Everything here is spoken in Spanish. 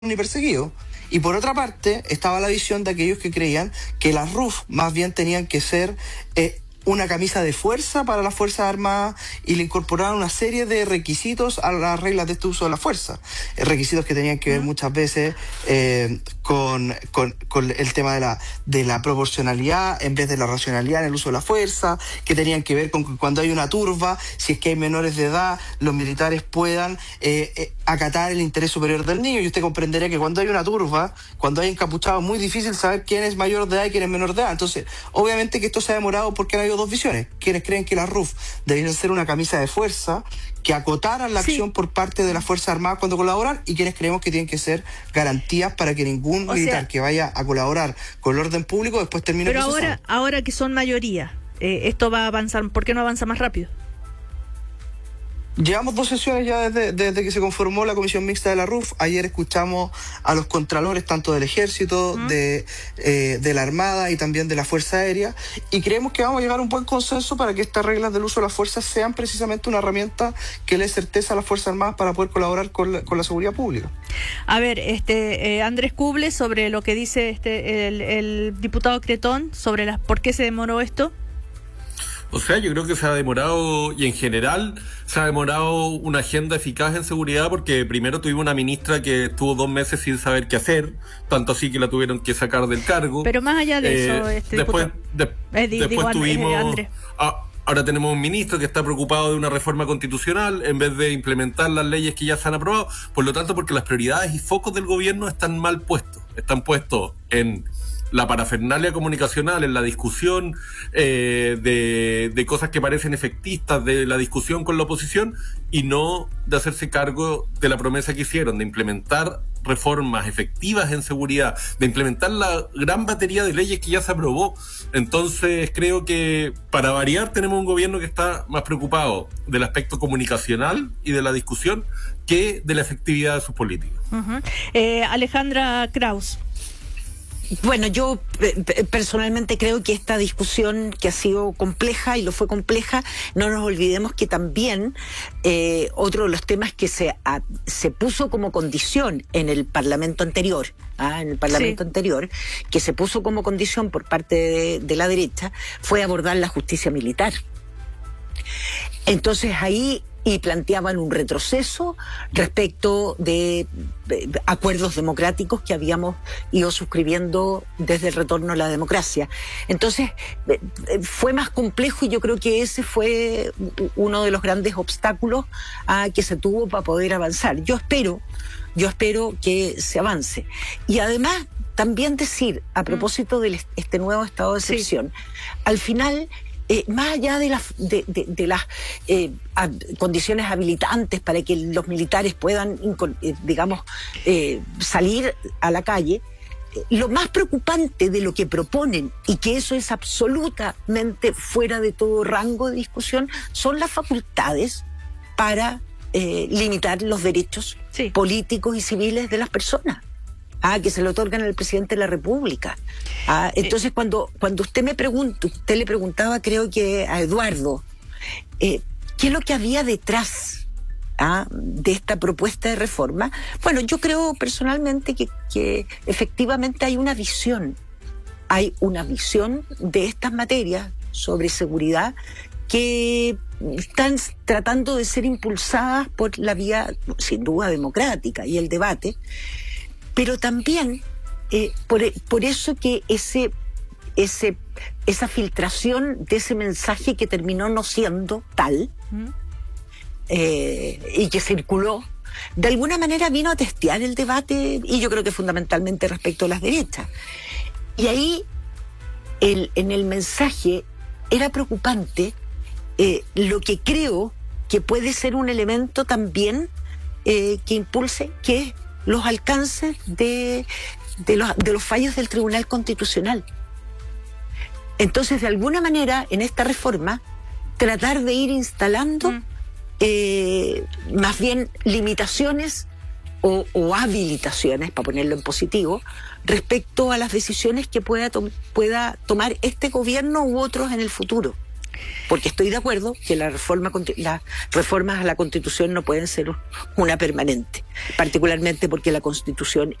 ni perseguidos. Y por otra parte, estaba la visión de aquellos que creían que las RUF más bien tenían que ser una camisa de fuerza para las Fuerzas Armadas, y le incorporaron una serie de requisitos a las reglas de este uso de la fuerza. Requisitos que tenían que ver muchas veces con el tema de la proporcionalidad en vez de la racionalidad en el uso de la fuerza, que tenían que ver con que cuando hay una turba, si es que hay menores de edad, los militares puedan acatar el interés superior del niño. Y usted comprenderá que cuando hay una turba, cuando hay encapuchados, es muy difícil saber quién es mayor de edad y quién es menor de edad. Entonces, obviamente que esto se ha demorado porque han habido dos visiones. Quienes creen que las RUF deberían ser una camisa de fuerza que acotaran la acción por parte de las Fuerzas Armadas cuando colaboran, y quienes creemos que tienen que ser garantías para que ningún militar que vaya a colaborar con el orden público después termine procesado. Pero ahora que son mayoría, esto va a avanzar. ¿Por qué no avanza más rápido? Llevamos 2 sesiones ya desde que se conformó la Comisión Mixta de la RUF. Ayer escuchamos a los contralores tanto del Ejército, de la Armada y también de la Fuerza Aérea, y creemos que vamos a llegar a un buen consenso para que estas reglas del uso de las fuerzas sean precisamente una herramienta que le dé certeza a las Fuerzas Armadas para poder colaborar con la seguridad pública. A ver, Andrés Cuble, sobre lo que dice el diputado Cretón, sobre por qué se demoró esto. O sea, yo creo que se ha demorado, y en general se ha demorado una agenda eficaz en seguridad, porque primero tuvimos una ministra que estuvo 2 meses sin saber qué hacer, tanto así que la tuvieron que sacar del cargo. Pero más allá de eso, después tuvimos... Ahora tenemos un ministro que está preocupado de una reforma constitucional en vez de implementar las leyes que ya se han aprobado. Por lo tanto, porque las prioridades y focos del gobierno están mal puestos. Están puestos en la parafernalia comunicacional, en la discusión de cosas que parecen efectistas, de la discusión con la oposición, y no de hacerse cargo de la promesa que hicieron, de implementar reformas efectivas en seguridad, de implementar la gran batería de leyes que ya se aprobó. Entonces creo que, para variar, tenemos un gobierno que está más preocupado del aspecto comunicacional y de la discusión que de la efectividad de sus políticas. Alejandra Kraus. Bueno, yo personalmente creo que esta discusión, que ha sido compleja, y lo fue compleja, no nos olvidemos que también otro de los temas que se puso como condición en el Parlamento anterior, que se puso como condición por parte de la derecha, fue abordar la justicia militar. Entonces ahí planteaban un retroceso respecto de acuerdos democráticos que habíamos ido suscribiendo desde el retorno a la democracia. Entonces fue más complejo, y yo creo que ese fue uno de los grandes obstáculos que se tuvo para poder avanzar. Yo espero que se avance. Y además, también decir, a propósito de este nuevo estado de excepción, al final, más allá de las condiciones habilitantes para que los militares puedan, salir a la calle, lo más preocupante de lo que proponen, y que eso es absolutamente fuera de todo rango de discusión, son las facultades para limitar los derechos políticos y civiles de las personas. Que se le otorgan al presidente de la República. Entonces, cuando usted le preguntaba, creo que a Eduardo, ¿qué es lo que había detrás de esta propuesta de reforma? Bueno, yo creo personalmente que efectivamente hay una visión de estas materias sobre seguridad que están tratando de ser impulsadas por la vía, sin duda, democrática y el debate. Pero también por eso que esa filtración de ese mensaje, que terminó no siendo tal, y que circuló, de alguna manera vino a testear el debate, y yo creo que fundamentalmente respecto a las derechas. Y ahí, en el mensaje, era preocupante lo que creo que puede ser un elemento también que impulse, que es los alcances de los fallos del Tribunal Constitucional. Entonces, de alguna manera, en esta reforma, tratar de ir instalando más bien limitaciones o habilitaciones, para ponerlo en positivo, respecto a las decisiones que pueda tomar este gobierno u otros en el futuro. porque estoy de acuerdo que las reformas a la Constitución no pueden ser una permanente, particularmente porque la Constitución